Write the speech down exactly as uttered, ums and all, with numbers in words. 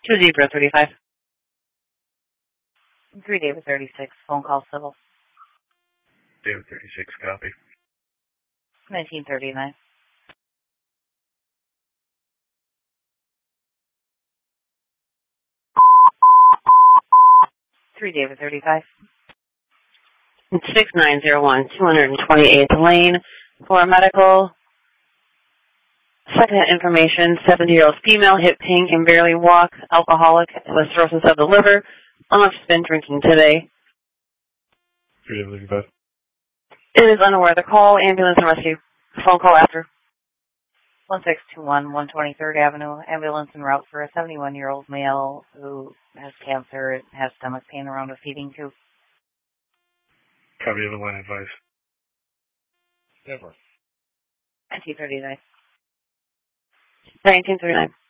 two zero three five. three David thirty-six, phone call civil. David thirty-six, copy. nineteen thirty-nine. three David thirty-five. six nine zero one, two hundred twenty-eighth Lane for medical. Second information, seventy-year-old female, hip pink, can barely walk, alcoholic, with cirrhosis of the liver. How much has been drinking today? three David thirty-five. It is unaware of the call, ambulance and rescue. Phone call after. one six two one, one twenty-third Avenue, ambulance en route for a seventy-one-year-old male who has cancer and has stomach pain around a feeding tube. Copy of the line advice. Never. nineteen thirty-nine. nineteen thirty-nine.